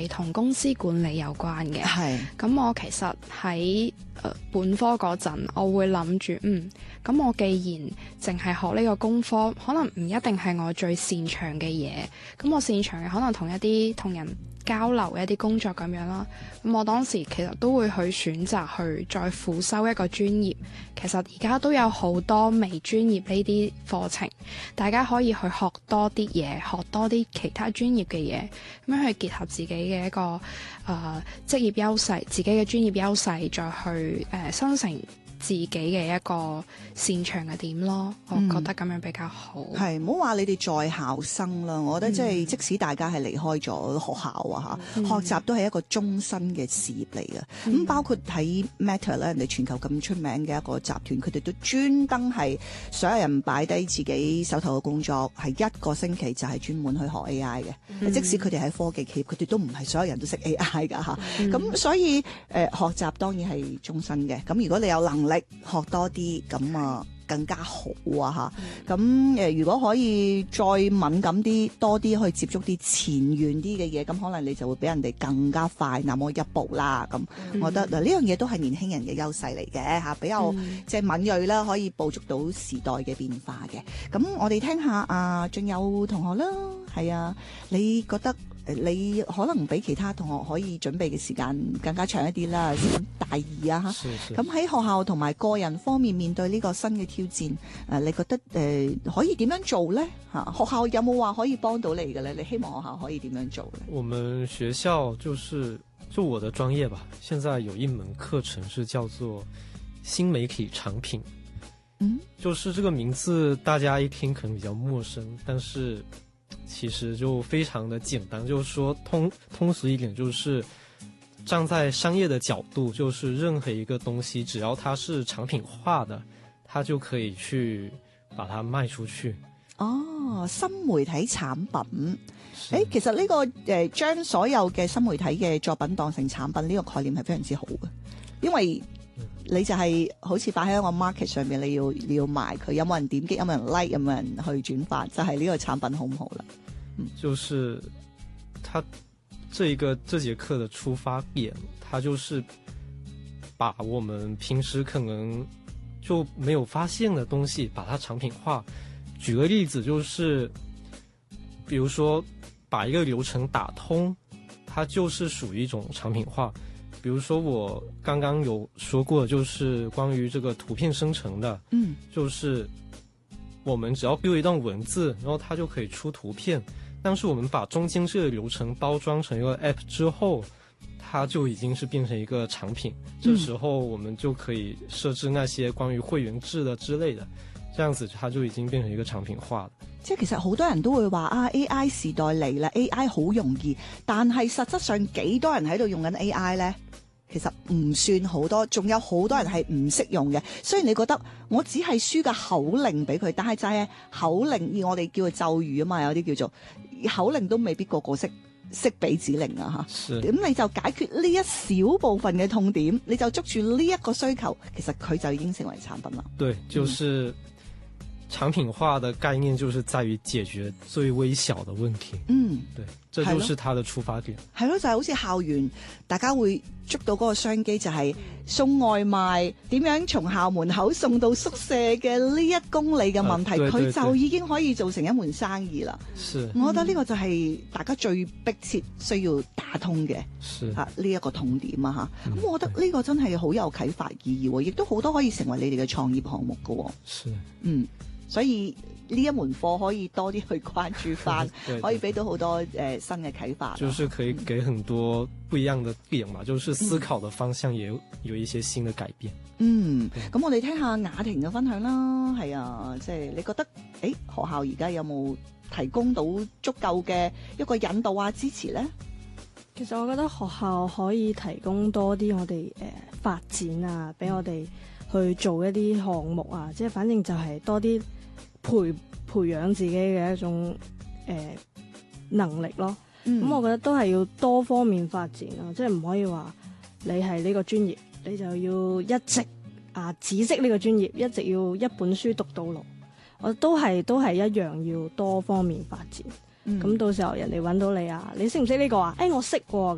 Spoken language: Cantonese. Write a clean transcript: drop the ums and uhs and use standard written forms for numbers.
係同公司管理有關嘅。 係。 咁我其實喺本科嗰陣，我會諗住，咁我既然淨係學呢個工科，可能唔一定係我最擅長嘅嘢。咁我擅長嘅可能同一啲同人交流嘅一啲工作咁樣啦。咁我當時其實都會去選擇去再輔修一個專業。其實而家都有好多微專業呢啲課程，大家可以去學多啲嘢，學多啲其他專業嘅嘢，咁樣去結合自己嘅一個職業優勢，自己嘅專業優勢，再去生成自己嘅一個擅長嘅點咯。我覺得咁樣比較好。 係，唔好話你哋在校生啦，我覺得即使大家係離開咗學校啊嚇，學習都係一個終身嘅事業嚟嘅。咁包括喺 Meta 咧，人哋全球咁出名嘅一個集團，佢哋都專登係所有人擺低自己手頭嘅工作，係一個星期就係專門去學 AI 嘅。即使佢哋喺科技企業，佢哋都唔係所有人都識 AI 㗎嚇。咁所以學習當然係終身嘅。咁如果你有能力學多啲，咁啊更加好啊嚇！咁如果可以再敏感啲，多啲去接觸啲前沿啲嘅嘢，咁可能你就會比人哋更加快那麼一步啦。咁我覺得嗱，呢樣嘢都係年輕人嘅優勢嚟嘅嚇，比較即係敏鋭啦，可以捕捉到時代嘅變化嘅。咁我哋聽下阿俊友同學啦，係啊，你覺得你可能比其他同學可以準備嘅時間更加長一啲啦，先大二啊嚇。咁喺學校同埋個人方面面對呢個新嘅挑戰，你覺得可以點樣做咧？嚇，學校有冇話可以幫到你嘅咧？你希望學校可以點樣做咧？ 我們學校就我的專業吧，現在有一門課程是叫做新媒體產品。就是這個名字大家一聽可能比較陌生，但是其實就非常的簡單，就是說通俗一點，就是站在商業的角度，就是任何一個東西只要它是產品化的，它就可以去把它賣出去。 哦，新媒體產品，其實呢個將所有嘅新媒體嘅作品當成產品呢個概念係非常之好嘅，因為你就係好似擺喺一個 market 上面，你要賣佢，有冇人點擊，有冇人 like， 有冇人去轉發，就係呢個產品好唔好啦？ 就是他這節課的出發點，他就是把我們平時可能就沒有發現的東西，把它產品化。舉個例子，就是比如說把一個流程打通，它就是屬於一種產品化。比如說我剛剛有說過，就是關於這個圖片生成的，就是我們只要標一段文字，然後它就可以出圖片。但是我們把中間這個流程包裝成一個 app 之後，它就已經是變成一個產品。這時候我們就可以設置那些關於會員制的之類的，這樣子它就已經變成一個產品化了。 即係其實好多人都會話啊 AI 時代嚟啦 ，AI 好容易，但係實質上幾多人喺度用緊 AI 呢？其實唔算好多，仲有好多人係唔識用嘅。雖然你覺得我只係輸個口令俾佢，但係就係口令，而我哋叫做咒語啊嘛，有啲叫做口令都未必個個識俾指令啊嚇。咁你就解決呢一小部分嘅痛點，你就捉住呢一個需求，其實佢就已經成為產品啦。 對，就是產品化的概念就是在於解決最微小的問題。對，這就是它的出發點。 係咯，就係好似校園，大家會捉到嗰個商機，就係送外賣點樣從校門口送到宿舍嘅呢1公里嘅問題，佢就已經可以做成一門生意啦。我覺得呢個就係大家最迫切需要打通嘅呢一個痛點啊嚇。咁我覺得呢個真係好有啟發意義喎，亦都好多可以成為你哋嘅創業項目㗎喎。所以呢一門課可以多啲去關注翻，可以俾到好多新嘅啟發。 就是可以給很多不一樣的點嘛，就是思考的方向也有一些新的改變。 咁我哋聽下雅婷嘅分享啦。係啊，即係你覺得學校而家有冇提供到足夠嘅一個引導啊支持咧？ 其實我覺得學校可以提供多啲我哋發展啊，俾我哋去做一啲項目啊，即係反正就係多啲培養自己嘅一種能力咯。咁我覺得都係要多方面發展咯，即係唔可以話你係呢個專業，你就要一直只識呢個專業，一直要一本書讀到老。我都係一樣要多方面發展。咁到時候人哋揾到你啊，你識唔識呢個啊？我識喎。